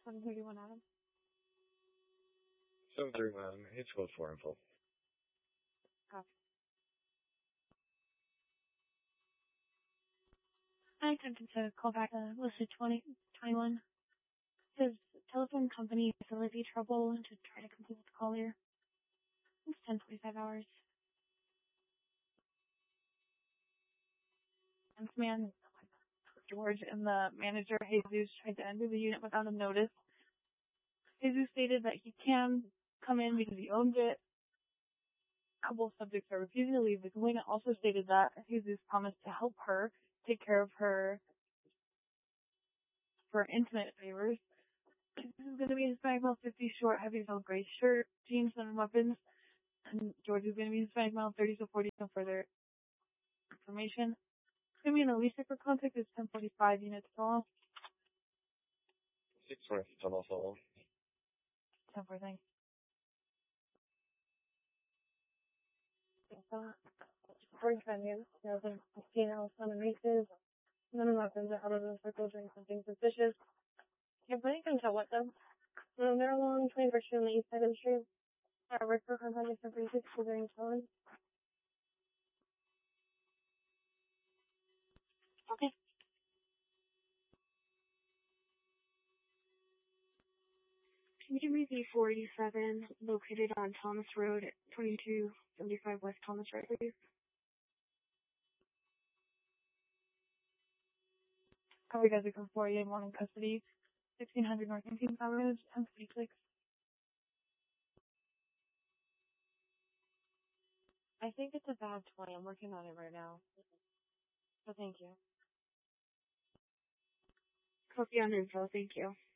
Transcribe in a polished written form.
731 Adam. 731, it's code 4 info. Copy. I attempted to call back listed 2021. Says telephone company facility trouble to try to complete the call here. It's 10:45 hours. And man, George and the manager Jesus tried to enter the unit without a notice. Jesus stated that he can come in because he owns it. A couple of subjects are refusing to leave. The complainant also stated that Jesus promised to help her take care of her for intimate favors. This is going to be Hispanic male 50 short, heavy felt gray shirt, jeans, and weapons. And George is going to be Hispanic male 30 to 40. No further information. It's going to be an Alicia for contact. It's 10:45 units tall. 6 tunnel solo. 10:4 thing. First venue, there's a female, some races. None of weapons are out of the circle doing something suspicious. Can't put anything to what though. They're along 21st Street on the east side of the street. Work for contact and basics for during towing. Okay. Community 487, located on Thomas Road at 2275 West Thomas Road, please. Cover guys are 481 in custody. 1600 North 19th Avenue, 1056. I think it's a bad 20. I'm working on it right now. So thank you. Copy on info. Thank you.